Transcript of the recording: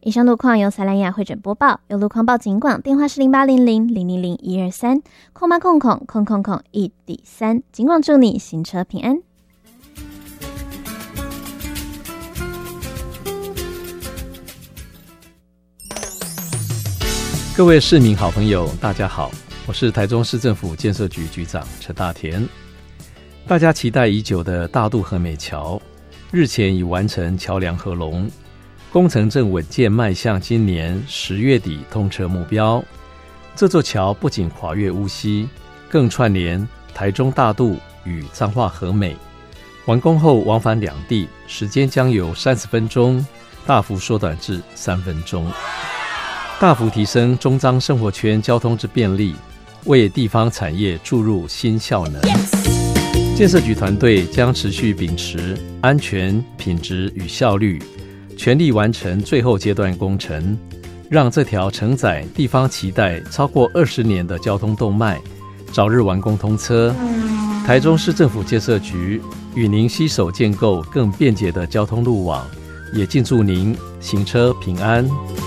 以上路况由塞兰雅会诊播报，有路况报警广，电话是0800000123，空八空1底3，警广祝你行车平安。 各位市民好朋友，大家好，我是台中市政府建设局局长陈大田。大家期待已久的大渡和美桥，日前已完成桥梁合龙，工程正稳健迈向今年10月底通车目标。这座桥不仅跨越乌溪，更串联台中大渡与彰化和美。完工后往返两地时间将由30分钟大幅缩短至3分钟，大幅提升中彰生活圈交通之便利，为地方产业注入新效能。建设局团队将持续秉持安全、品质与效率，全力完成最后阶段工程，让这条承载地方期待超过20年的交通动脉早日完工通车。台中市政府建设局与您携手建构更便捷的交通路网，也敬祝您行车平安。